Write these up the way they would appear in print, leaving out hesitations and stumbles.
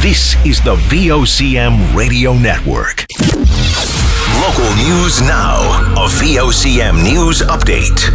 This is the VOCM Radio Network. Local news now. A VOCM News Update.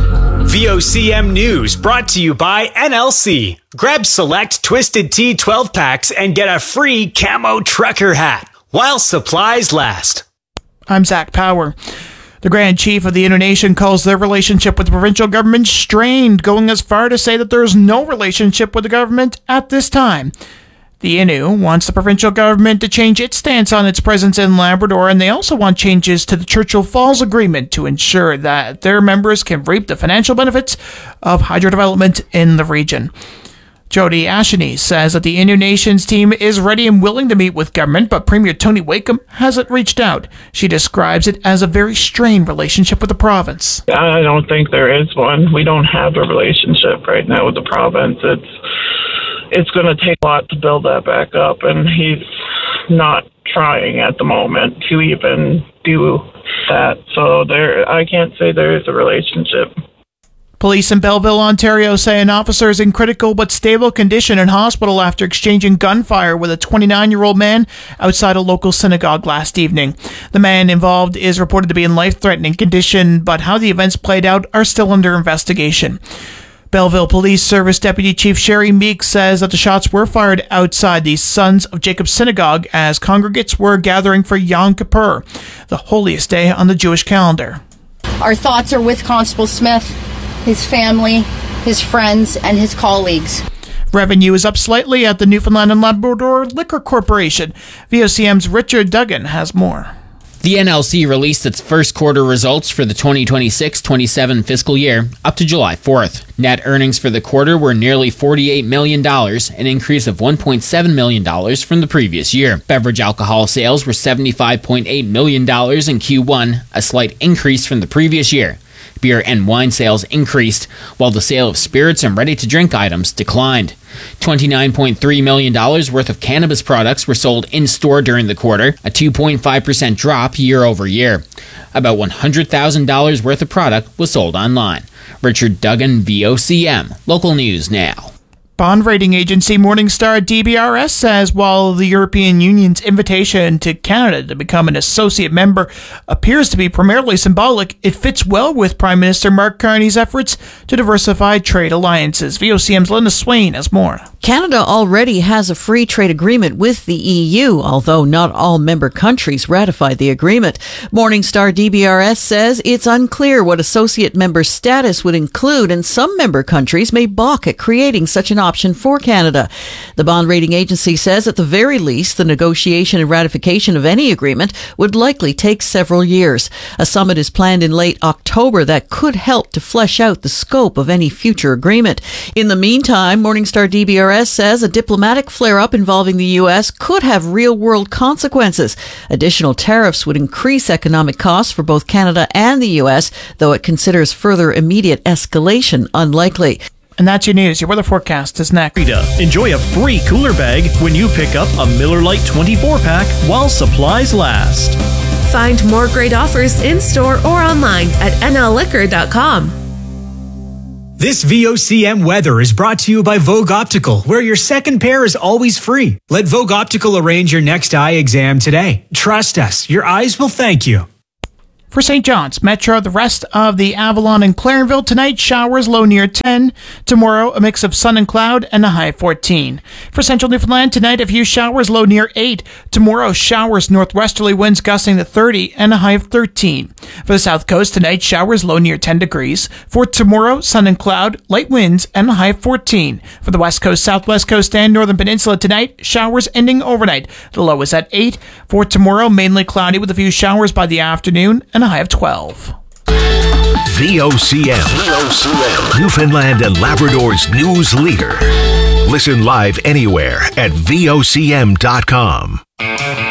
VOCM News brought to you by NLC. Grab select Twisted Tea 12 packs and get a free camo trucker hat while supplies last. I'm Zach Power. The Grand Chief of the Innu Nation calls their relationship with the provincial government strained, going as far to say that there is no relationship with the government at this time. The Innu wants the provincial government to change its stance on its presence in Labrador, and they also want changes to the Churchill Falls Agreement to ensure that their members can reap the financial benefits of hydro development in the region. Jody Asheny says that the Innu Nation's team is ready and willing to meet with government, but Premier Tony Wakeham hasn't reached out. She describes it as a very strained relationship with the province. I don't think there is one. We don't have a relationship right now with the province. It's going to take a lot to build that back up, and he's not trying at the moment to even do that. So I can't say there is a relationship. Police in Belleville, Ontario say an officer is in critical but stable condition in hospital after exchanging gunfire with a 29-year-old man outside a local synagogue last evening. The man involved is reported to be in life-threatening condition, but how the events played out are still under investigation. Belleville Police Service Deputy Chief Sherry Meek says that the shots were fired outside the Sons of Jacob Synagogue as congregates were gathering for Yom Kippur, the holiest day on the Jewish calendar. Our thoughts are with Constable Smith, his family, his friends, and his colleagues. Revenue is up slightly at the Newfoundland and Labrador Liquor Corporation. VOCM's Richard Duggan has more. The NLC released its first quarter results for the 2026-27 fiscal year up to July 4th. Net earnings for the quarter were nearly $48 million, an increase of $1.7 million from the previous year. Beverage alcohol sales were $75.8 million in Q1, a slight increase from the previous year. Beer and wine sales increased, while the sale of spirits and ready-to-drink items declined. $29.3 million worth of cannabis products were sold in-store during the quarter, a 2.5% drop year over year. About $100,000 worth of product was sold online. Richard Duggan, VOCM. Local news now. Bond rating agency Morningstar DBRS says while the European Union's invitation to Canada to become an associate member appears to be primarily symbolic, it fits well with Prime Minister Mark Carney's efforts to diversify trade alliances. VOCM's Linda Swain has more. Canada already has a free trade agreement with the EU, although not all member countries ratified the agreement. Morningstar DBRS says it's unclear what associate member status would include, and some member countries may balk at creating such an option for Canada. The bond rating agency says at the very least, the negotiation and ratification of any agreement would likely take several years. A summit is planned in late October that could help to flesh out the scope of any future agreement. In the meantime, Morningstar DBRS says a diplomatic flare-up involving the U.S. could have real-world consequences. Additional tariffs would increase economic costs for both Canada and the U.S., though it considers further immediate escalation unlikely. And that's your news. Your weather forecast is next. Enjoy a free cooler bag when you pick up a Miller Lite 24-pack while supplies last. Find more great offers in-store or online at nlliquor.com. This VOCM weather is brought to you by Vogue Optical, where your second pair is always free. Let Vogue Optical arrange your next eye exam today. Trust us, your eyes will thank you. For St. John's, Metro, the rest of the Avalon and Clarenville tonight, showers low near 10. Tomorrow, a mix of sun and cloud and a high of 14. For Central Newfoundland, tonight, a few showers low near 8. Tomorrow, showers northwesterly winds gusting to 30 and a high of 13. For the South Coast, tonight, showers low near 10 degrees. For tomorrow, sun and cloud, light winds and a high of 14. For the West Coast, Southwest Coast, and Northern Peninsula tonight, showers ending overnight. The low is at 8. For tomorrow, mainly cloudy with a few showers by the afternoon and a high of 12. VOCM, Newfoundland and Labrador's news leader. Listen live anywhere at VOCM.com.